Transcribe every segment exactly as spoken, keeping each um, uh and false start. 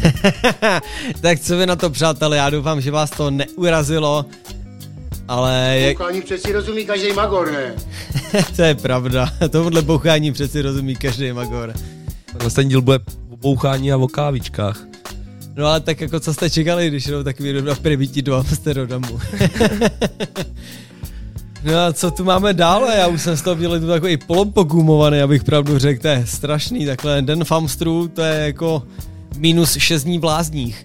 Tak co vy na to, přátelé, já doufám, že vás to neurazilo, ale... Bouchání přeci rozumí každý magor, ne? To je pravda, tomuhle bouchání přeci rozumí každý magor. Ten díl bude o bouchání a o kávičkách. No ale tak jako co jste čekali, když jdou takový na prvítí do Amsterdamu. No a co tu máme dále? Já už jsem z toho měl tu takový polopogumovaný, abych pravdu řekl, to je strašný. Takhle den v Amstru, to je jako minus šest dní v Lázních.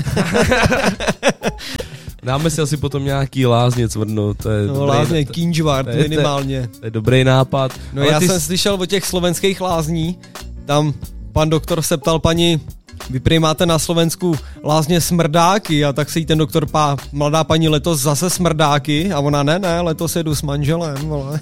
Dáme si asi potom nějaký lázně cvrno, to je no, dobrý, lázně, Kýnžvart minimálně. To je dobrý nápad. No ale já jsem s... slyšel o těch slovenských lázní, tam pan doktor se ptal paní, vy prý máte na Slovensku lázně smrdáky, a tak se jí ten doktor pá, mladá paní, letos zase smrdáky, a ona ne, ne, letos jedu s manželem, vole.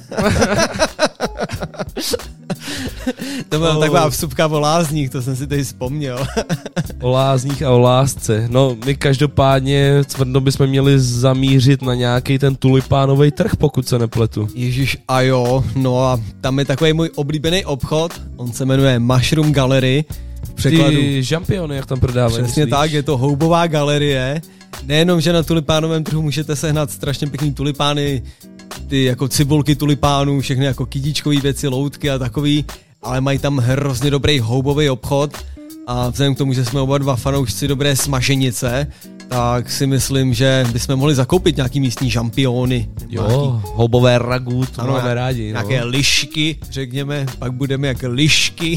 To byla oh. taková vstupka o lázních, to jsem si tady vzpomněl. O lázních a o lásce. No, my každopádně cvrno bychom měli zamířit na nějaký ten tulipánový trh, pokud se nepletu. Ježíš, a jo, no a tam je takový můj oblíbený obchod, on se jmenuje Mushroom Gallery. V překladu. Ty žampiony, jak tam prodávají. Přesně myslíš? Tak, je to houbová galerie. Nejenom, že na tulipánovém trhu můžete sehnat strašně pěkný tulipány, ty jako cibulky tulipánů, všechny jako kytičkový věci, loutky a takový, ale mají tam hrozně dobrý houbový obchod a vzhledem k tomu, že jsme oba dva fanoušci dobré smaženice, tak si myslím, že bychom mohli zakoupit nějaký místní žampiony. Jo, nějaký... houbové ragu, to ano, máme rádi. Nějaké no. lišky, řekněme, pak budeme jako lišky.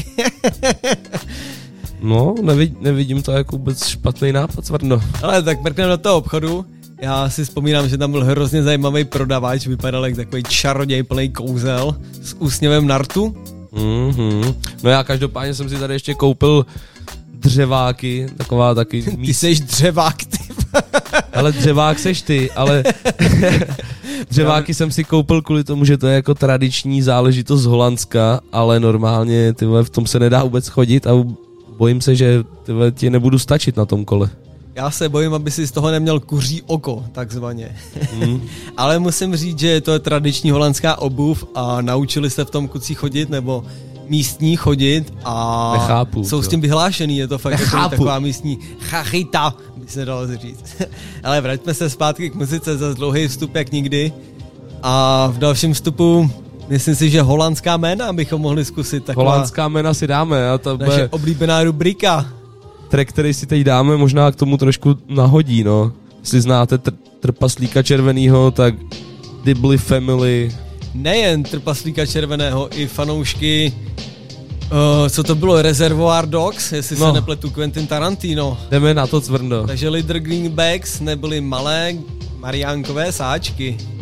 No, nevidím, nevidím to jako vůbec špatný nápad, cvrno. Ale tak mrkneme do toho obchodu. Já si vzpomínám, že tam byl hrozně zajímavý prodavač, vypadal jak takový čaroděj plný kouzel s úsměvem na rtu. Mm-hmm. No já každopádně jsem si tady ještě koupil dřeváky, taková taky... Ty míst... seš dřevák, ty. Ale dřevák seš ty, ale... Dřeváky jsem si koupil kvůli tomu, že to je jako tradiční záležitost z Holandska, ale normálně tyhle, v tom se nedá vůbec chodit a bojím se, že tyhle, ti nebudu stačit na tom kole. Já se bojím, aby si z toho neměl kuří oko, takzvaně. Mm. Ale musím říct, že to je tradiční holandská obuv a naučili se v tom kucí chodit, nebo místní chodit a Nechápu, jsou to. S tím vyhlášený, je to fakt jako taková místní chachita, by se dalo říct. Ale vraťme se zpátky k muzice, za dlouhý vstup jak nikdy a v dalším vstupu myslím si, že holandská jména bychom mohli zkusit. Taková holandská jména si dáme. A to naše bude... oblíbená rubrika. Track, který si teď dáme, možná k tomu trošku nahodí, no. Jestli znáte tr- Trpaslíka červenýho, tak Dibbly Family. Nejen Trpaslíka červeného, i fanoušky, uh, co to bylo, Reservoir Dogs, jestli no. se nepletu, Quentin Tarantino. Jdeme na to, cvrndo. Takže Little Greenbacks nebyly malé Mariánkové sáčky.